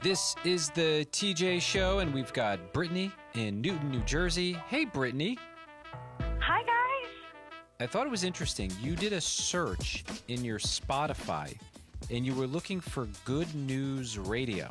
This is the TJ Show, and we've got Brittany in Newton, New Jersey. Hey, Brittany. Hi, guys. I thought it was interesting. You did a search in your Spotify, and you were looking for Good News Radio.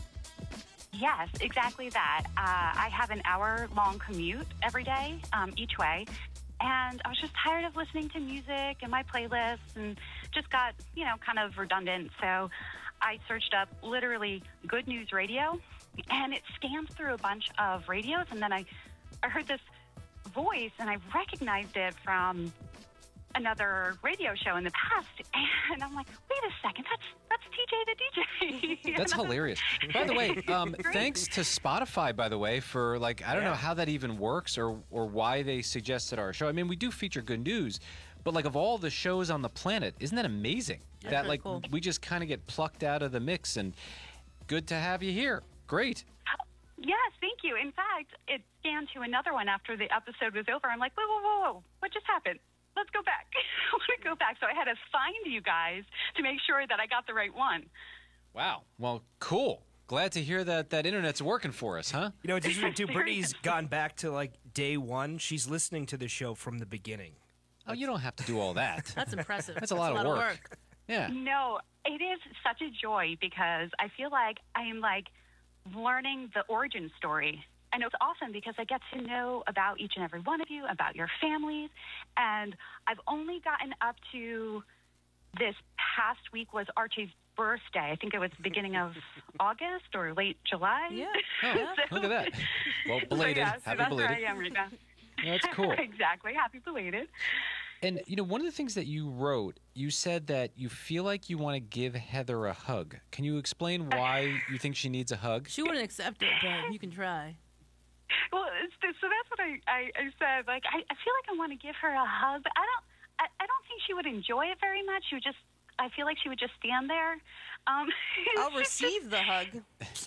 Yes, exactly that. I have an hour-long commute every day, each way, and I was just tired of listening to music and my playlists and just got, kind of redundant. So I searched up literally Good News Radio, and it scanned through a bunch of radios, and then I heard this voice, and I recognized it from another radio show in the past, and I'm like, wait a second, that's TJ the DJ. That's hilarious. By the way, thanks to Spotify, by the way, for I don't know how that even works or why they suggested our show. I mean, we do feature good news, but of all the shows on the planet, isn't that amazing? Yeah, that really cool. We just kind of get plucked out of the mix, and good to have you here. Great. Yes, thank you. In fact, it scanned to another one after the episode was over. I'm like, whoa, what just happened? Let's go back. I want to go back. So I had to find you guys to make sure that I got the right one. Wow. Well, cool. Glad to hear that internet's working for us, huh? You know, it's interesting, too. Brittany's gone back to, day one. She's listening to the show from the beginning. Oh, you don't have to do all that. That's impressive. That's a lot of work. Yeah. No, it is such a joy because I feel like I am, learning the origin story. And it's awesome because I get to know about each and every one of you, about your families. And I've only gotten up to this past week was Archie's birthday. I think it was the beginning of August or late July. Yeah. Oh, look at that. Well, belated. So Happy that's belated. where I am right now. Yeah, that's cool. Exactly. Happy belated. And, one of the things that you wrote, you said that you feel like you want to give Heather a hug. Can you explain why you think she needs a hug? She wouldn't accept it, but you can try. Well, so that's what I said. I feel like I want to give her a hug, but I don't think she would enjoy it very much. I feel like she would just stand there. I'll receive the hug.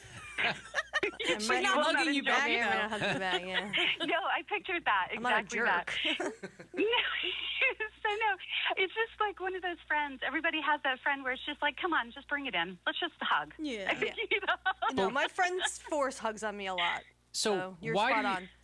She's not hugging you back, I'm though. gonna hug you back, yeah. No, I pictured that. I'm not a Exactly that. jerk. No, it's just like one of those friends. Everybody has that friend where it's just like, come on, just bring it in. Let's just hug. Yeah. I think you need a hug. No, my friends force hugs on me a lot. So you're why spot do on.